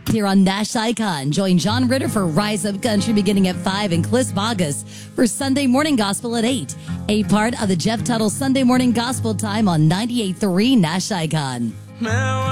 here on Nash Icon. Join John Ritter for Rise Up Country beginning at 5 and Cliff Bogus for Sunday Morning Gospel at 8. A part of the Jeff Tuttle Sunday Morning Gospel Time on 98.3 Nash Icon.